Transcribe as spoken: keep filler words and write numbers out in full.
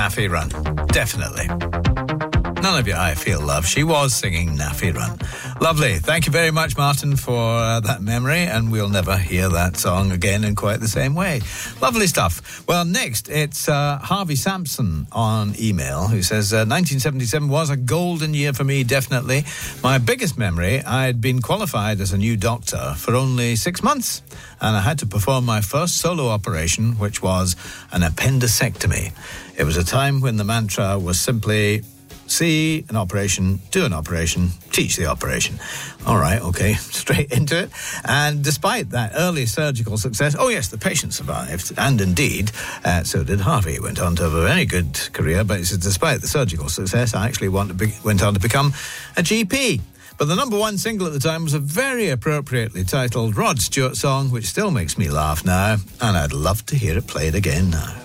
Naffy Run. Definitely. None of you, I feel love. She was singing Naffy Run. Lovely. Thank you very much, Martin, for uh, that memory, and we'll never hear that song again in quite the same way. Lovely stuff. Well, next, it's uh, Harvey Sampson on email, who says, uh, nineteen seventy-seven was a golden year for me, definitely. My biggest memory, I'd been qualified as a new doctor for only six months, and I had to perform my first solo operation, which was an appendicectomy. It was a time when the mantra was simply... see an operation, do an operation, teach the operation. All right, okay, straight into it. And despite that early surgical success, oh yes, the patient survived. And indeed, uh, so did Harvey. He went on to have a very good career, but he said, despite the surgical success, I actually want to be- went on to become a G P. But the number one single at the time was a very appropriately titled Rod Stewart song, which still makes me laugh now, and I'd love to hear it played again now.